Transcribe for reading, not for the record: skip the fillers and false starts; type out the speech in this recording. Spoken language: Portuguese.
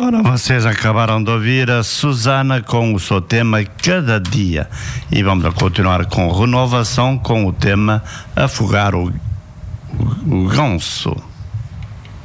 Ora, vocês acabaram de ouvir a Susana com o seu tema Cada Dia. E vamos a continuar com Renovação com o tema Afogar o Ganso.